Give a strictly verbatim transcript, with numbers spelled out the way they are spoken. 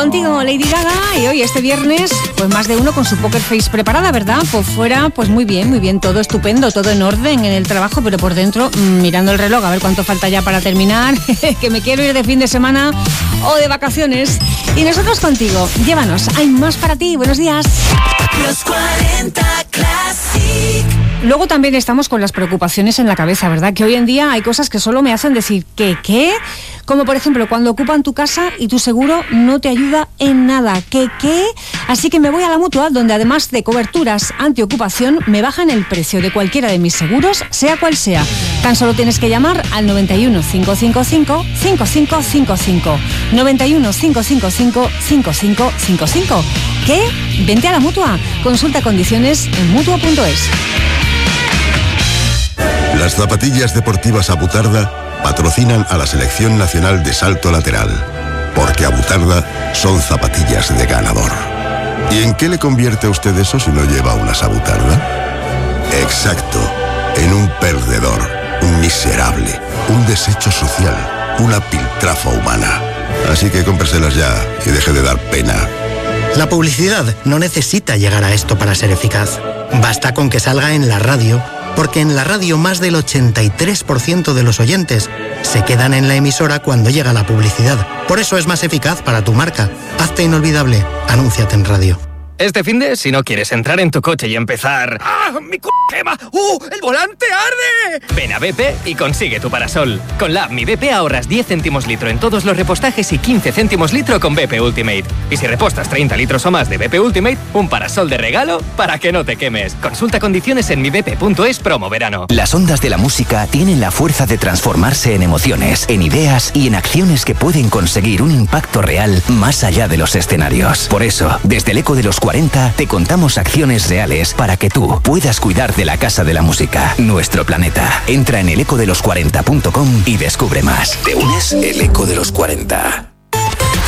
contigo, Lady Gaga, y hoy este viernes, pues más de uno con su poker face preparada, ¿verdad? Por fuera, pues muy bien, muy bien, todo estupendo, todo en orden en el trabajo, pero por dentro, mmm, mirando el reloj, a ver cuánto falta ya para terminar, que me quiero ir de fin de semana o de vacaciones. Y nosotros contigo, llévanos, hay más para ti, buenos días. Los cuarenta Classic. Luego también estamos con las preocupaciones en la cabeza, ¿verdad? Que hoy en día hay cosas que solo me hacen decir ¿qué? ¿Qué? Como por ejemplo cuando ocupan tu casa y tu seguro no te ayuda en nada. ¿Qué? ¿Qué? Así que me voy a la Mutua, donde además de coberturas antiocupación me bajan el precio de cualquiera de mis seguros, sea cual sea. Tan solo tienes que llamar al noventa y uno, cinco cinco cinco, cinco cinco cinco cinco. noventa y uno, cinco cinco cinco, cinco cinco cinco cinco. ¿Qué? Vente a la Mutua. Consulta condiciones en mutua punto es. Las zapatillas deportivas Abutarda patrocinan a la Selección Nacional de Salto Lateral, porque Abutarda son zapatillas de ganador. ¿Y en qué le convierte a usted eso si no lleva unas Abutarda? Exacto, en un perdedor, un miserable, un desecho social, una piltrafa humana. Así que cómpreselas ya y deje de dar pena. La publicidad no necesita llegar a esto para ser eficaz. Basta con que salga en la radio, porque en la radio más del ochenta y tres por ciento de los oyentes se quedan en la emisora cuando llega la publicidad. Por eso es más eficaz para tu marca. Hazte inolvidable. Anúnciate en radio. Este finde, si no quieres entrar en tu coche y empezar... ¡Ah, mi c*** quema! ¡Uh, el volante arde! Ven a B P y consigue tu parasol. Con la app Mi B P ahorras diez céntimos litro en todos los repostajes y quince céntimos litro con B P Ultimate. Y si repostas treinta litros o más de B P Ultimate, un parasol de regalo para que no te quemes. Consulta condiciones en mi b p punto es promo verano. Las ondas de la música tienen la fuerza de transformarse en emociones, en ideas y en acciones que pueden conseguir un impacto real más allá de los escenarios. Por eso, desde el Eco de los cuarenta te contamos acciones reales para que tú puedas cuidar de la Casa de la Música, nuestro planeta. Entra en el eco de los cuarenta punto com y descubre más. ¿Te unes? El Eco de los cuarenta.